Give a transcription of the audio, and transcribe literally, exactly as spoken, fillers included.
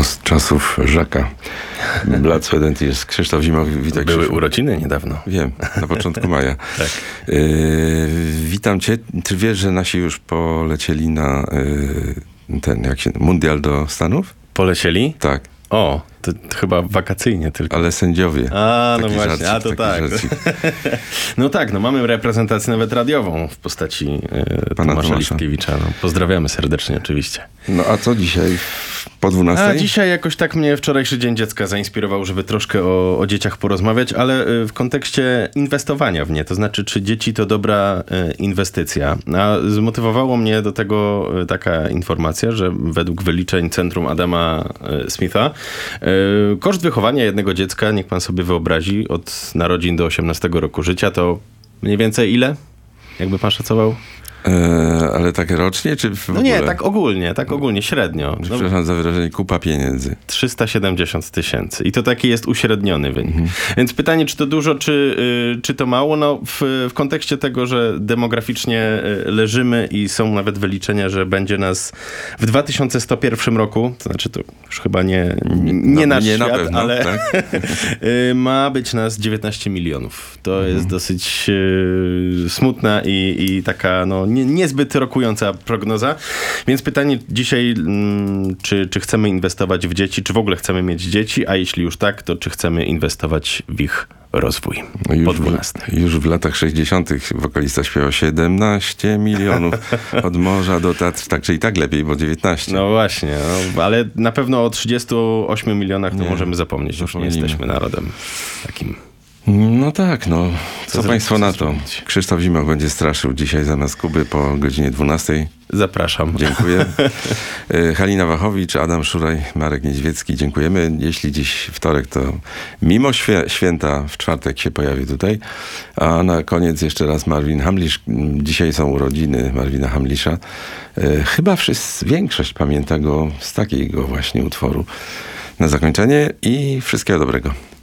To z czasów Żaka. Blood, Sweat and Tears. Krzysztof Zimoch, witaj. Były Krzysztof. urodziny niedawno. Wiem, na początku maja. Tak. Yy, witam cię. Ty wiesz, że nasi już polecieli na yy, ten, jak się, mundial do Stanów? Polecieli? Tak. O, to, to chyba wakacyjnie tylko. Ale sędziowie. A, no Taki właśnie, żarcik, a to taki tak. żarcik. No tak, no mamy reprezentację nawet radiową w postaci e, Pana Tomasza Tomasza. Listkiewicza. No, pozdrawiamy serdecznie oczywiście. No a co dzisiaj? Po dwunastej? A dzisiaj jakoś tak mnie wczorajszy Dzień Dziecka zainspirował, żeby troszkę o, o dzieciach porozmawiać, ale y, w kontekście inwestowania w nie, to znaczy, czy dzieci to dobra y, inwestycja. A zmotywowało mnie do tego y, taka informacja, że według wyliczeń Centrum Adama y, Smitha y, koszt wychowania jednego dziecka, niech pan sobie wyobrazi, od narodzin do osiemnastego roku życia, to mniej więcej ile? Jakby pan szacował? E, ale tak rocznie, czy w No ogóle? nie, tak ogólnie, tak ogólnie, średnio. No, Przepraszam za wyrażenie, kupa pieniędzy. trzysta siedemdziesiąt tysięcy. I to taki jest uśredniony wynik. Mhm. Więc pytanie, czy to dużo, czy, y, czy to mało? No w, w kontekście tego, że demograficznie y, leżymy i są nawet wyliczenia, że będzie nas w dwa tysiące sto pierwszym roku, to znaczy to już chyba nie, nie No, nasz nie na świat, pewno, ale tak? y, ma być nas dziewiętnaście milionów. To Mhm. jest dosyć y, smutna i, i taka no, nie, niezbyt rokująca prognoza. Więc pytanie dzisiaj, mm, czy, czy chcemy inwestować w dzieci, czy w ogóle chcemy mieć dzieci, a jeśli już tak, to czy chcemy inwestować w ich rozwój No już, po w, dwunastej. już w latach sześćdziesiątych wokalista śpiewał siedemnaście milionów od morza do Tatr, tak czy i tak lepiej, bo dziewiętnaście. No właśnie, no, ale na pewno o trzydziestu ośmiu milionach to Nie, możemy zapomnieć. Już nie zapomnimy. jesteśmy narodem takim. No tak, no. Co, Co państwo zrobić, na co to? zrobić? Krzysztof Zimoch będzie straszył dzisiaj zamiast Kuby po godzinie dwunastej. Zapraszam. Dziękuję. E, Halina Wachowicz, Adam Szuraj, Marek Niedźwiecki. Dziękujemy. Jeśli dziś wtorek, to mimo świe- święta w czwartek się pojawi tutaj. A na koniec jeszcze raz Marvin Hamlisz. Dzisiaj są urodziny Marvina Hamlisza. E, Chyba wszyscy, większość pamięta go z takiego właśnie utworu. Na zakończenie i wszystkiego dobrego.